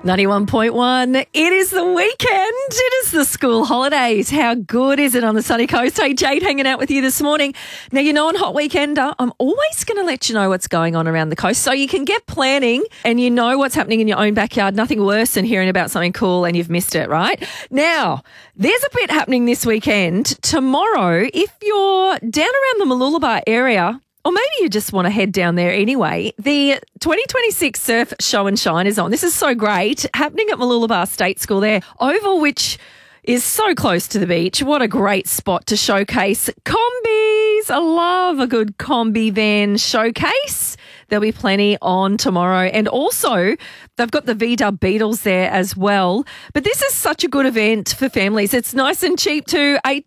91.1. It is the weekend. It is the school holidays. How good is it on the sunny coast? Hey, Jade hanging out with you this morning. Now, you know, on Hot Weekender, I'm always going to let you know what's going on around the coast so you can get planning and you know what's happening in your own backyard. Nothing worse than hearing about something cool and you've missed it, right? Now, there's a bit happening this weekend. Tomorrow, if you're down around the Mooloolaba area, or maybe you just want to head down there anyway, the 2026 Surf Show and Shine is on. This is so great. Happening at Mooloolaba State School there, Oval, which is so close to the beach. What a great spot to showcase combis. I love a good combi van showcase. There'll be plenty on tomorrow. And also, they've got the VW Beetles there as well. But this is such a good event for families. It's nice and cheap too. $8,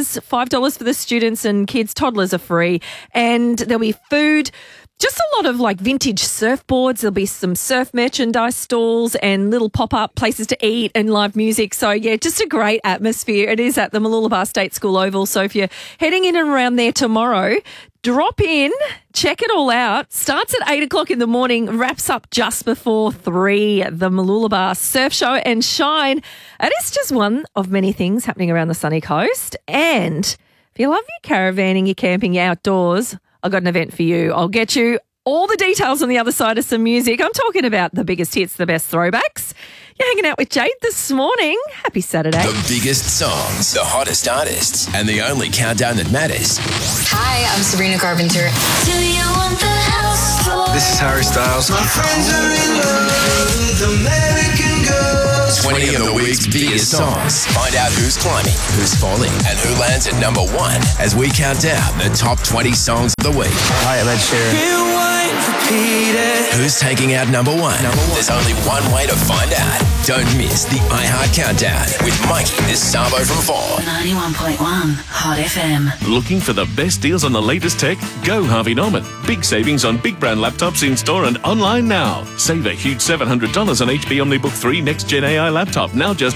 $5 for the students and kids. Toddlers are free. And there'll be food. Just a lot of like vintage surfboards. There'll be some surf merchandise stalls and little pop-up places to eat and live music. So, yeah, just a great atmosphere. It is at the Mooloolaba State School Oval. So if you're heading in and around there tomorrow, drop in, check it all out. Starts at 8 o'clock in the morning, wraps up just before 3. The Mooloolaba Surf Show and Shine. It is just one of many things happening around the sunny coast. And if you love your caravanning, your camping, your outdoors, I've got an event for you. I'll get you all the details on the other side of some music. I'm talking about the biggest hits, the best throwbacks. You're hanging out with Jade this morning. Happy Saturday. The biggest songs, the hottest artists, and the only countdown that matters. Hi, I'm Sabrina Carpenter. Do you want the house floor? This is Harry Styles. My friends are in love with American girls. 20 of the week's biggest songs. Find out who's climbing, who's falling, and who lands at number 1 as we count down the top 20 songs of the week. Hi, I'm Ed Sheeran. Rewind, repeat it. Who's taking out number 1? There's only one way to find out. Don't miss the iHeart Countdown with Mikey Sabo from 4. 91.1 Hot FM. Looking for the best deals on the latest tech? Go Harvey Norman. Big savings on big brand laptops in store and online now. Save a huge $700 on HP OmniBook 3 Next Gen AI laptop, now just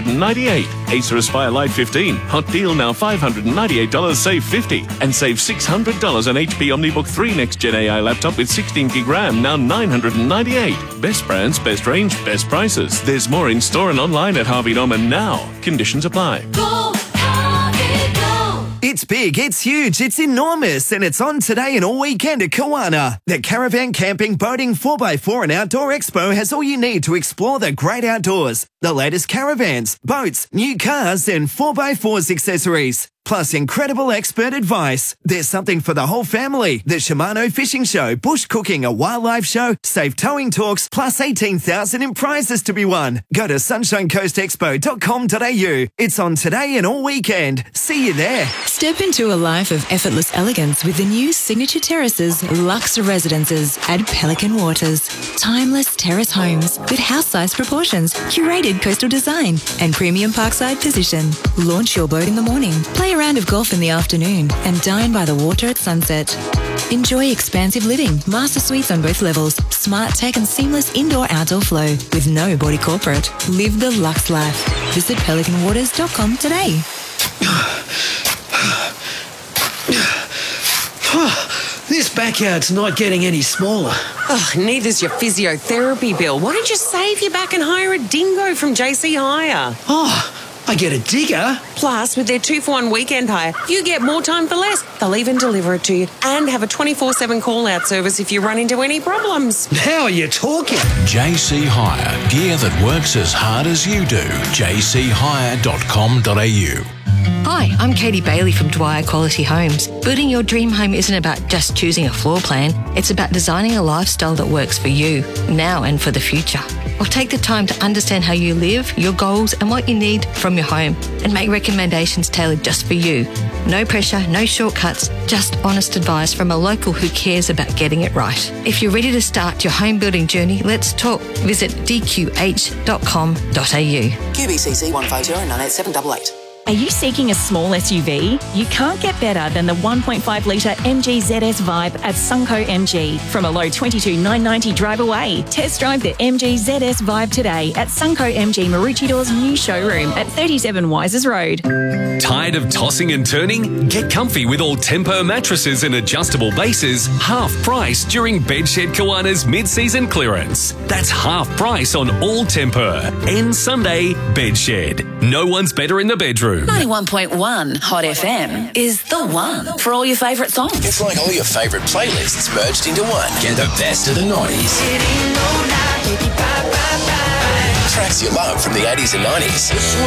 $898. Acer Aspire Lite 15. Hot deal now $598, save $50. And save $600 on HP OmniBook 3 Next Gen AI laptop with 16 gig RAM, now $998. Best brands, best range, best prices. There's more in store and online at Harvey Norman now. Conditions apply. Go, Harvey, go. It's big, it's huge, it's enormous, and it's on today and all weekend at Kawana. The Caravan Camping, Boating 4x4 and Outdoor Expo has all you need to explore the great outdoors. The latest caravans, boats, new cars, and 4x4s accessories. Plus incredible expert advice. There's something for the whole family. The Shimano Fishing Show, bush cooking, a wildlife show, safe towing talks, plus 18,000 in prizes to be won. Go to sunshinecoastexpo.com.au. It's on today and all weekend. See you there. Step into a life of effortless elegance with the new Signature Terraces Luxe Residences at Pelican Waters. Timeless terrace homes with house-sized proportions, curated coastal design, and premium parkside position. Launch your boat in the morning, play a round of golf in the afternoon, and dine by the water at sunset. Enjoy expansive living, master suites on both levels, smart tech and seamless indoor-outdoor flow with no body corporate. Live the luxe life. Visit pelicanwaters.com today. This backyard's not getting any smaller. Oh, neither's your physiotherapy bill. Why don't you save your back and hire a dingo from JC Hire? Oh, I get a digger. Plus, with their 2-for-1 weekend hire, you get more time for less. They'll even deliver it to you and have a 24/7 call-out service if you run into any problems. Now you're talking. JC Hire. Gear that works as hard as you do. jchire.com.au. Hi, I'm Katie Bailey from Dwyer Quality Homes. Building your dream home isn't about just choosing a floor plan. It's about designing a lifestyle that works for you, now and for the future. Or take the time to understand how you live, your goals, and what you need from your home, and make recommendations tailored just for you. No pressure, no shortcuts, just honest advice from a local who cares about getting it right. If you're ready to start your home building journey, let's talk. Visit dqh.com.au. QBCC 150 Are you seeking a small SUV? You can't get better than the 1.5-litre MG ZS Vibe at Sunco MG. From a low $22,990 drive away, test drive the MG ZS Vibe today at Sunco MG Maroochydor's new showroom at 37 Wisers Road. Tired of tossing and turning? Get comfy with all Tempur mattresses and adjustable bases, half price during Bedshed Kiwana's mid-season clearance. That's half price on all Tempur. End Sunday, Bedshed. No one's better in the bedroom. 91.1 Hot FM is the one for all your favourite songs. It's like all your favourite playlists merged into one. Get the best of the noughties. Tracks you love from the 80s and 90s.